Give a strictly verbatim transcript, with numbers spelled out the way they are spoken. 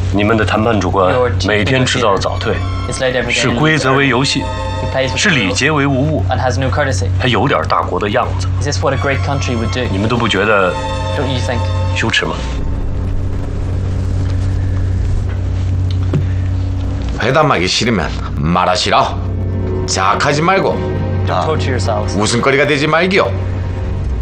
你们的谈判主官每天迟到早退，视规则为游戏，视礼节为无物，他有点大国的样子。你们都不觉得羞耻吗？ 회담하기 싫으면 말하시라. 자학하지 말고 웃음거리가 되지 말기요.